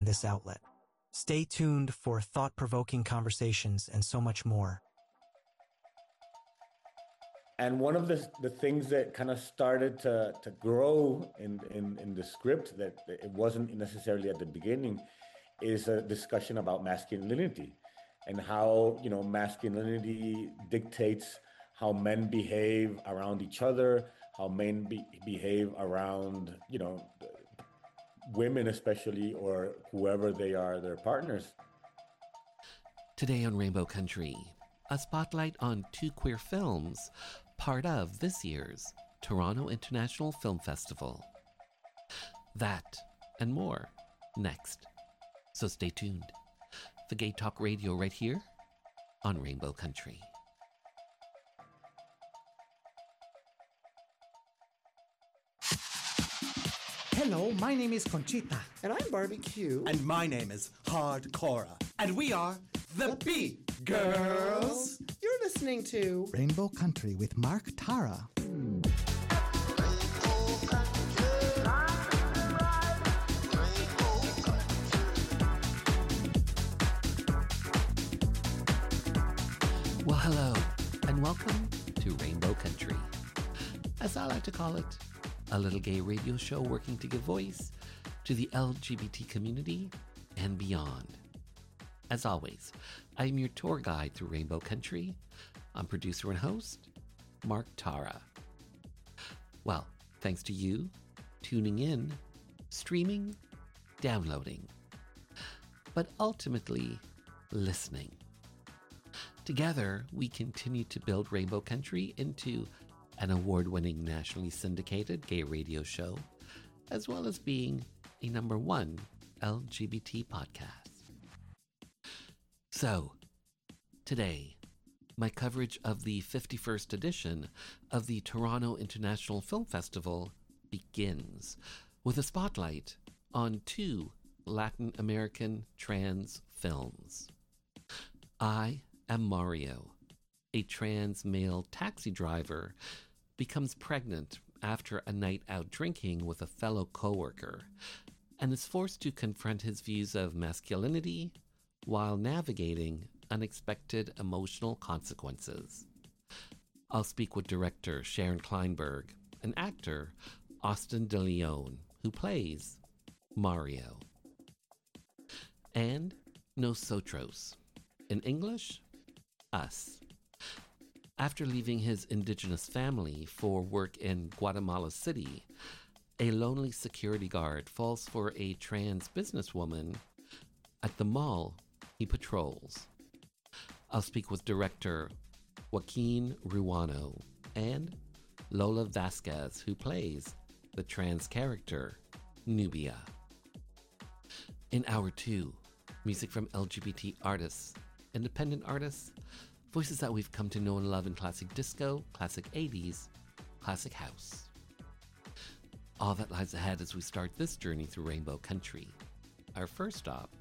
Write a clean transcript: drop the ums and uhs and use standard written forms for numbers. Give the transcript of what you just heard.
this outlet. Stay tuned for thought-provoking conversations and so much more. And one of the things that kind of started to grow in the script, that it wasn't necessarily at the beginning, is a discussion about masculinity and how, masculinity dictates how men behave around each other, how men behave around, women especially, or whoever they are, their partners. Today on Rainbow Country, a spotlight on two queer films, part of this year's Toronto International Film Festival. That and more next. So stay tuned for Gay Talk Radio right here on Rainbow Country. Hello, my name is Conchita. And I'm Barbecue. And my name is Hardcora. And we are the Beat Girls. You're listening to Rainbow Country with Mark Tara. Well, hello, and welcome to Rainbow Country. As I like to call it, a little gay radio show working to give voice to the LGBT community and beyond. As always, I'm your tour guide through Rainbow Country. I'm producer and host, Mark Tara. Well, thanks to you tuning in, streaming, downloading, but ultimately listening. Together, we continue to build Rainbow Country into an award-winning nationally syndicated gay radio show, as well as being a #1 LGBT podcast. So, today, my coverage of the 51st edition of the Toronto International Film Festival begins with a spotlight on two Latin American trans films. I Am Mario, a trans male taxi driver, becomes pregnant after a night out drinking with a fellow coworker and is forced to confront his views of masculinity while navigating unexpected emotional consequences. I'll speak with director Sharon Kleinberg and actor Austin De Leon, who plays Mario. And Nosotros, in English, us. After leaving his indigenous family for work in Guatemala City, a lonely security guard falls for a trans businesswoman at the mall he patrols. I'll speak with director Joaquin Ruano and Lola Vasquez, who plays the trans character Nubia. In Hour 2, music from LGBT artists, independent artists, voices that we've come to know and love in classic disco, classic 80s, classic house. All that lies ahead as we start this journey through Rainbow Country. Our first stop